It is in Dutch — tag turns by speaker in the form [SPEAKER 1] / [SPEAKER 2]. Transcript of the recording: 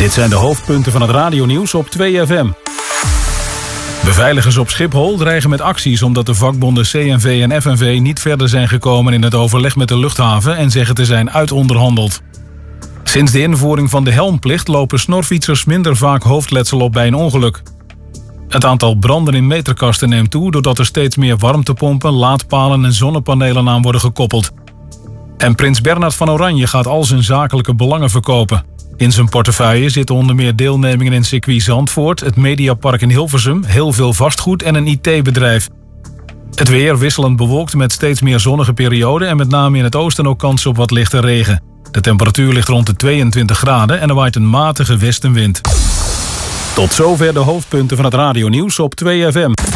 [SPEAKER 1] Dit zijn de hoofdpunten van het radionieuws op 2FM. Beveiligers op Schiphol dreigen met acties omdat de vakbonden CNV en FNV niet verder zijn gekomen in het overleg met de luchthaven en zeggen te zijn uitonderhandeld. Sinds de invoering van de helmplicht lopen snorfietsers minder vaak hoofdletsel op bij een ongeluk. Het aantal branden in meterkasten neemt toe doordat er steeds meer warmtepompen, laadpalen en zonnepanelen aan worden gekoppeld. En prins Bernhard van Oranje gaat al zijn zakelijke belangen verkopen. In zijn portefeuille zitten onder meer deelnemingen in circuit Zandvoort, het Mediapark in Hilversum, heel veel vastgoed en een IT-bedrijf. Het weer wisselend bewolkt met steeds meer zonnige perioden en met name in het oosten ook kans op wat lichte regen. De temperatuur ligt rond de 22 graden en er waait een matige westenwind. Tot zover de hoofdpunten van het radionieuws op 2FM.